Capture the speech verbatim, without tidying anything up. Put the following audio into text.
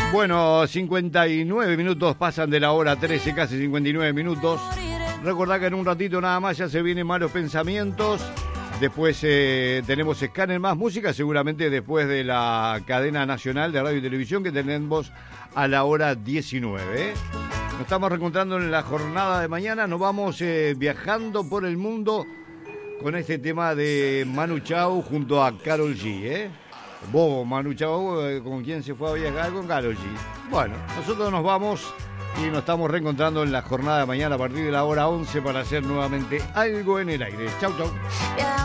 Bueno, cincuenta y nueve minutos pasan de la hora trece, casi cincuenta y nueve minutos. Recordá que en un ratito nada más ya se vienen Malos Pensamientos. Después eh, tenemos Escáner Más Música, seguramente después de la cadena nacional de radio y televisión que tenemos a la hora diecinueve. ¿eh? Nos estamos reencontrando en la jornada de mañana. Nos vamos eh, viajando por el mundo con este tema de Manu Chao junto a Karol G. ¿eh? Vos, Manu Chao, ¿con quién se fue a viajar? Con Karol G. Bueno, nosotros nos vamos y nos estamos reencontrando en la jornada de mañana a partir de la hora once para hacer nuevamente Algo en el Aire. Chau, chau.